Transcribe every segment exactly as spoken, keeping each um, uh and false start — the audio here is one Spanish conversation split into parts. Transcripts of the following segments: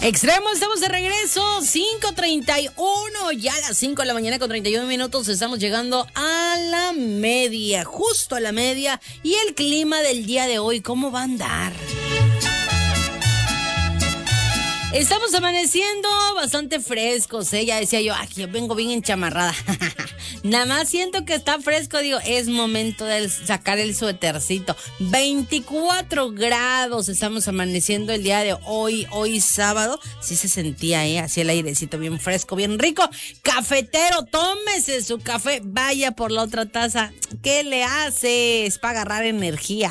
Extremo, estamos de regreso, cinco treinta y uno, ya a las cinco de la mañana con treinta y uno minutos, estamos llegando a la media, justo a la media, y el clima del día de hoy, ¿cómo va a andar? Estamos amaneciendo bastante frescos, ¿eh? Ya decía yo, aquí vengo bien enchamarrada. Nada más siento que está fresco, digo, es momento de sacar el suétercito. veinticuatro grados estamos amaneciendo el día de hoy, hoy sábado. Sí se sentía, ¿eh? Así el airecito bien fresco, bien rico. Cafetero, tómese su café, vaya por la otra taza. ¿Qué le hace? Es para agarrar energía.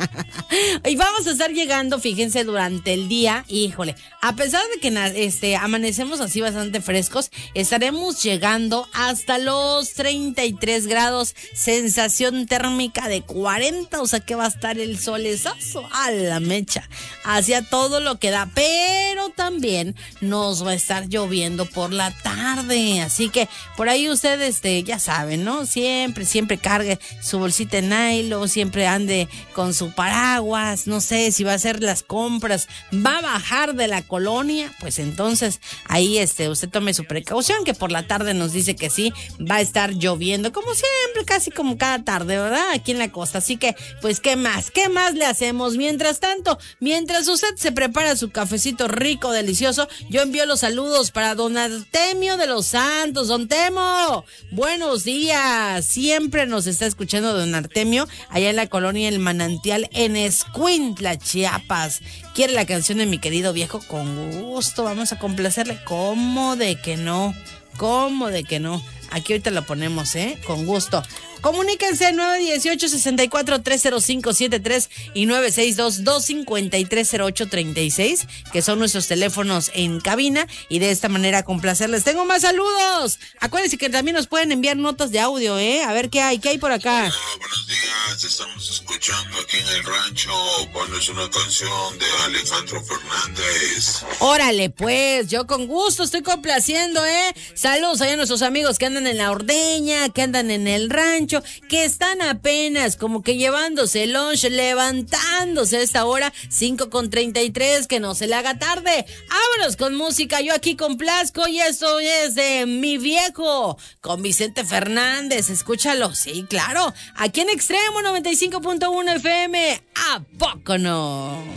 Y vamos a estar llegando, fíjense, durante el día, híjole, a pesar de que este, amanecemos así bastante frescos, estaremos llegando hasta los treinta y tres grados, sensación térmica de cuarenta, o sea que va a estar el solezazo a la mecha, hacia todo lo que da, pero también nos va a estar lloviendo por la tarde, así que por ahí usted, este, ya saben, ¿no? Siempre, siempre cargue su bolsita de nylon, siempre ande con su paraguas, no sé si va a hacer las compras, va a bajar de la colonia, pues entonces ahí este usted tome su precaución, que por la tarde nos dice que sí, va a estar lloviendo, como siempre, casi como cada tarde, ¿verdad? Aquí en la costa, así que, pues, ¿qué más? ¿Qué más le hacemos? Mientras tanto, mientras usted se prepara su cafecito rico, delicioso, yo envío los saludos para don Artemio de los Santos. Don Temo, buenos días, siempre nos está escuchando don Artemio, allá en la colonia El Manantial, en Escuintla, Chiapas. ¿Quiere la canción de Mi Querido Viejo? Con gusto, vamos a complacerle. ¿Cómo de que no? ¿Cómo de que no? Aquí ahorita lo ponemos, ¿eh? Con gusto. Comuníquense nueve uno ocho, seis cuatro, tres cero cinco siete tres y nueve seis dos, dos cinco tres, cero ocho tres seis, que son nuestros teléfonos en cabina, y de esta manera complacerles. Tengo más saludos. Acuérdense que también nos pueden enviar notas de audio, ¿eh? A ver qué hay, qué hay por acá. Hola, buenos días, estamos escuchando aquí en el rancho. Pones una canción de Alejandro Fernández. Órale, pues, yo con gusto estoy complaciendo, ¿eh? Saludos allá a nuestros amigos que andan en la ordeña, que andan en el rancho, que están apenas como que llevándose el lunch, levantándose a esta hora, cinco con treinta y tres, que no se le haga tarde. Vámonos con música, yo aquí complazco, y esto es de Mi Viejo, con Vicente Fernández, escúchalo, sí, claro, aquí en Extremo noventa y cinco punto uno F M, ¿a poco no?